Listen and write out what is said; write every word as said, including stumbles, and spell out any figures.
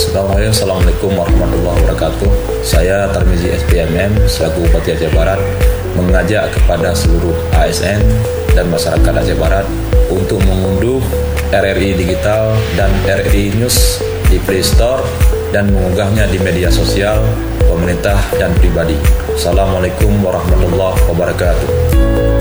Bismillahirrahmanirrahim. Assalamualaikum warahmatullahi wabarakatuh. Saya Tarmizi S P M M selaku Bupati Aceh Barat mengajak kepada seluruh A S N dan masyarakat Aceh Barat untuk mengunduh R R I Digital dan R R I News di Play Store dan mengunggahnya di media sosial pemerintah dan pribadi. Assalamualaikum warahmatullahi wabarakatuh.